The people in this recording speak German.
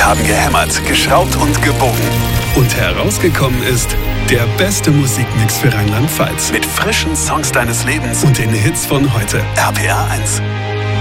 Die haben gehämmert, geschraubt und gebogen. Und herausgekommen ist der beste Musikmix für Rheinland-Pfalz. Mit frischen Songs deines Lebens Und den Hits von heute. RPR 1.